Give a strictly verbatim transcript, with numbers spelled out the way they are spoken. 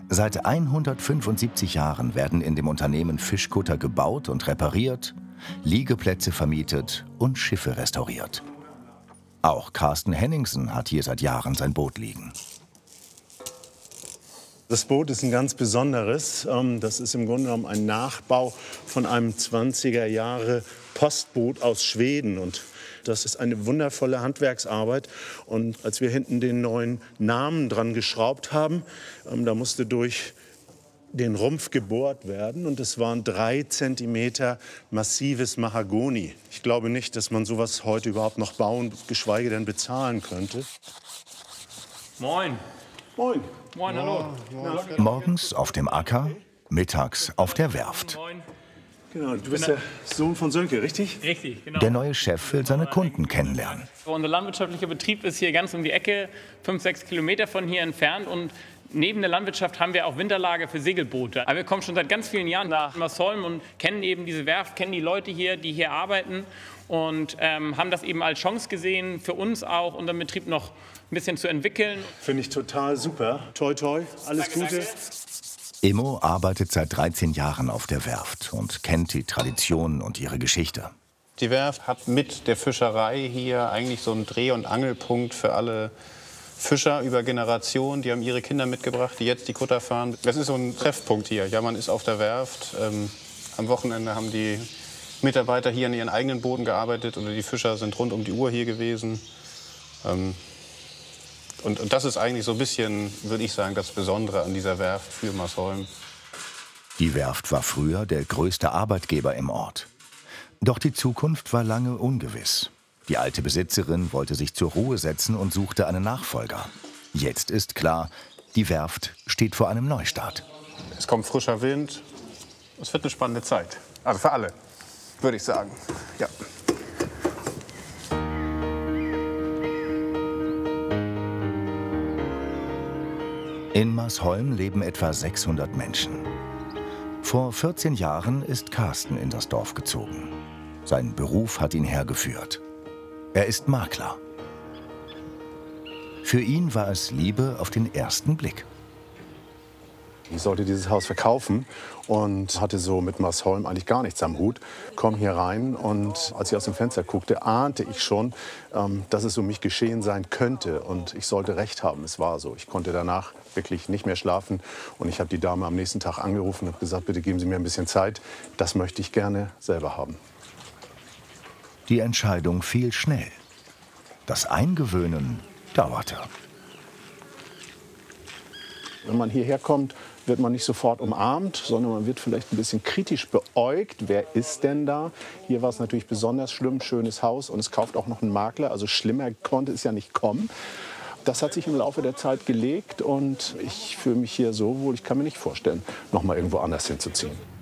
Seit hundertfünfundsiebzig Jahren werden in dem Unternehmen Fischkutter gebaut und repariert, Liegeplätze vermietet und Schiffe restauriert. Auch Carsten Henningsen hat hier seit Jahren sein Boot liegen. Das Boot ist ein ganz besonderes. Das ist im Grunde genommen ein Nachbau von einem zwanziger Jahre Postboot aus Schweden. Und das ist eine wundervolle Handwerksarbeit. Und als wir hinten den neuen Namen dran geschraubt haben, da musste durch den Rumpf gebohrt werden. Und es waren drei Zentimeter massives Mahagoni. Ich glaube nicht, dass man sowas heute überhaupt noch bauen, geschweige denn bezahlen könnte. Moin. Moin. Moin, hallo. Morgens auf dem Acker, mittags auf der Werft. Moin. Genau, du bist der Sohn von Sönke, richtig? Richtig, genau. Der neue Chef will seine Kunden kennenlernen. Unser landwirtschaftlicher Betrieb ist hier ganz um die Ecke, fünf, sechs Kilometer von hier entfernt. Und neben der Landwirtschaft haben wir auch Winterlager für Segelboote. Aber wir kommen schon seit ganz vielen Jahren nach Marsholm und kennen eben diese Werft, kennen die Leute hier, die hier arbeiten. Und ähm, haben das eben als Chance gesehen, für uns auch unseren Betrieb noch ein bisschen zu entwickeln. Finde ich total super. Toi, toi, alles Danke, Gute. danke. Immo arbeitet seit dreizehn Jahren auf der Werft und kennt die Tradition und ihre Geschichte. Die Werft hat mit der Fischerei hier eigentlich so einen Dreh- und Angelpunkt für alle Fischer über Generationen. Die haben ihre Kinder mitgebracht, die jetzt die Kutter fahren. Das ist so ein Treffpunkt hier. Ja, man ist auf der Werft. Ähm, am Wochenende haben die Mitarbeiter hier an ihren eigenen Booten gearbeitet oder die Fischer sind rund um die Uhr hier gewesen. Ähm, Und, und das ist eigentlich so ein bisschen, würde ich sagen, das Besondere an dieser Werft für Marsholm. Die Werft war früher der größte Arbeitgeber im Ort. Doch die Zukunft war lange ungewiss. Die alte Besitzerin wollte sich zur Ruhe setzen und suchte einen Nachfolger. Jetzt ist klar, die Werft steht vor einem Neustart. Es kommt frischer Wind. Es wird eine spannende Zeit. Also für alle, würde ich sagen. Ja. In Marsholm leben etwa sechshundert Menschen. Vor vierzehn Jahren ist Carsten in das Dorf gezogen. Sein Beruf hat ihn hergeführt. Er ist Makler. Für ihn war es Liebe auf den ersten Blick. Ich sollte dieses Haus verkaufen und hatte so mit Marsholm eigentlich gar nichts am Hut. Komm hier rein und als ich aus dem Fenster guckte, ahnte ich schon, ähm, dass es um mich geschehen sein könnte. Und ich sollte recht haben, es war so. Ich konnte danach wirklich nicht mehr schlafen. Und ich habe die Dame am nächsten Tag angerufen und habe gesagt, bitte geben Sie mir ein bisschen Zeit. Das möchte ich gerne selber haben. Die Entscheidung fiel schnell. Das Eingewöhnen dauerte. Wenn man hierher kommt, wird man nicht sofort umarmt, sondern man wird vielleicht ein bisschen kritisch beäugt. Wer ist denn da? Hier war es natürlich besonders schlimm, schönes Haus und es kauft auch noch ein Makler. Also schlimmer konnte es ja nicht kommen. Das hat sich im Laufe der Zeit gelegt und ich fühle mich hier so wohl, ich kann mir nicht vorstellen, noch mal irgendwo anders hinzuziehen.